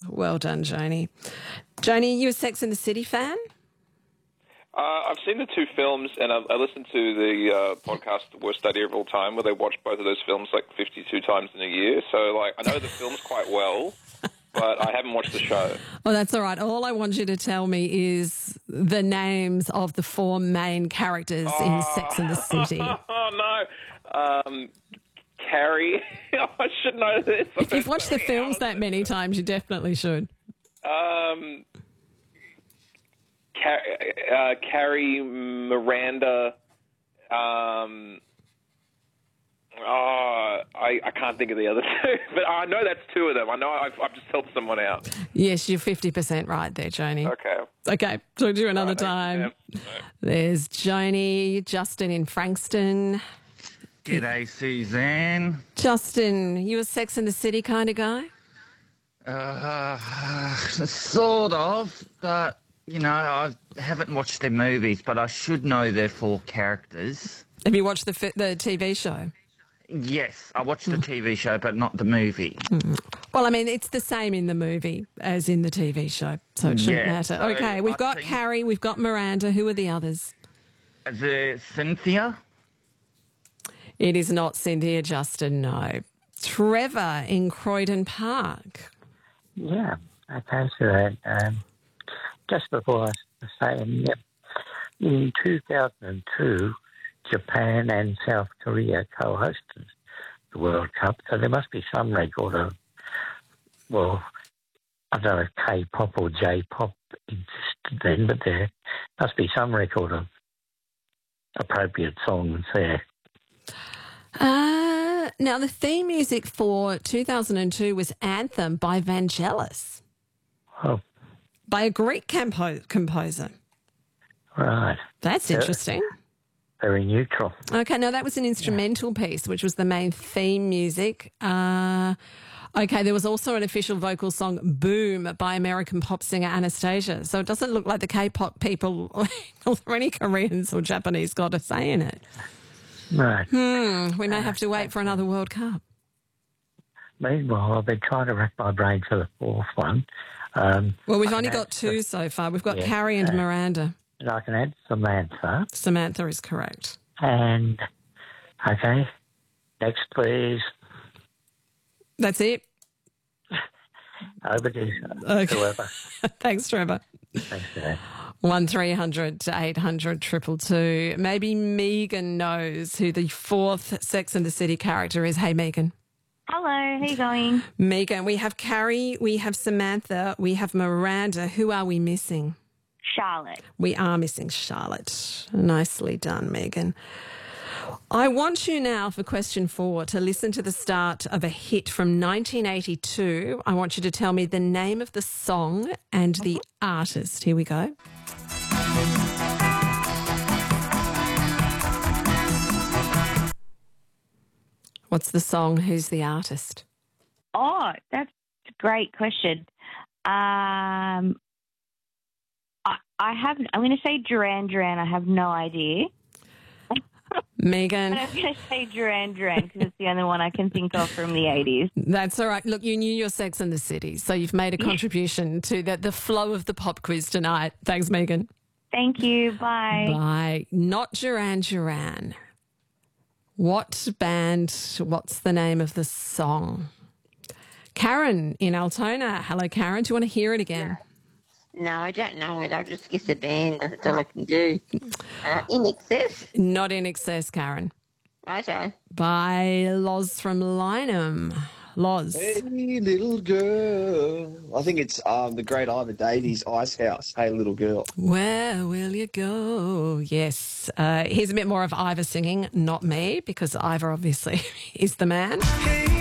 Well done, Joni. Joni, you a Sex and the City fan? I've seen the two films, and I listened to the podcast, The Worst Idea of All Time, where they watched both of those films like 52 times in a year. So, like, I know the films quite well, but I haven't watched the show. Oh, that's all right. All I want you to tell me is the names of the four main characters in Sex and the City. Oh, no. Carrie. I should know this. If you've watched the films that many times, you definitely should. Carrie, Miranda. I can't think of the other two, but I know that's two of them. I know I've just helped someone out. Yes, you're 50% right there, Joni. Okay, talk to you another time. Yeah. There's Joni, Justin in Frankston. G'day, Suzanne. Justin, you a Sex and the City kind of guy? Sort of, but, you know, I haven't watched their movies, but I should know their four characters. Have you watched the TV show? Yes, I watched the TV show, but not the movie. Well, I mean, it's the same in the movie as in the TV show, so it shouldn't matter. So okay, we've got Carrie, we've got Miranda. Who are the others? The Cynthia. It is not Cynthia, Justin, no. Trevor in Croydon Park. Yeah, okay, so just before I say, in 2002, Japan and South Korea co-hosted the World Cup, so there must be some record of, well, I don't know if K-pop or J-pop existed then, but there must be some record of appropriate songs there. Now, the theme music for 2002 was Anthem by Vangelis. Oh. By a Greek composer. Right. That's interesting. Very neutral. Okay, now that was an instrumental piece, which was the main theme music. Okay, there was also an official vocal song, Boom, by American pop singer Anastasia. So it doesn't look like the K-pop people or any Koreans or Japanese got a say in it. Right. We may have to wait for another World Cup. Meanwhile, I've been trying to rack my brain for the fourth one. Well, we've only got two so far. We've got Carrie and Miranda. And I can add Samantha. Samantha is correct. And, okay, next please. That's it. Over to whoever. Thanks, Trevor. Thanks, Dave. 1300 800 222. Maybe Megan knows who the fourth Sex and the City character is. Hey, Megan. Hello, how you going? Megan, we have Carrie, we have Samantha, we have Miranda. Who are we missing? Charlotte. We are missing Charlotte. Nicely done, Megan. I want you now for question 4 to listen to the start of a hit from 1982. I want you to tell me the name of the song and the artist. Here we go. What's the song? Who's the artist? Oh, that's a great question. I'm going to say Duran Duran. I have no idea. Megan. But I'm going to say Duran Duran because it's the only one I can think of from the 80s. That's all right. Look, you knew your Sex and the City, so you've made a contribution to the flow of the pop quiz tonight. Thanks, Megan. Thank you. Bye. Bye. Not Duran Duran. What band, what's the name of the song? Karen in Altona. Hello, Karen. Do you want to hear it again? No, I don't know it. I'll just guess the band. That's all I can do. In Excess? Not In Excess, Karen. Righto. By Loz from Lynham. Loz. Hey, little girl. I think it's the great Ivor Davies, Ice House. Hey, little girl. Where will you go? Yes. Here's a bit more of Ivor singing, not me, because Ivor obviously is the man. Hey.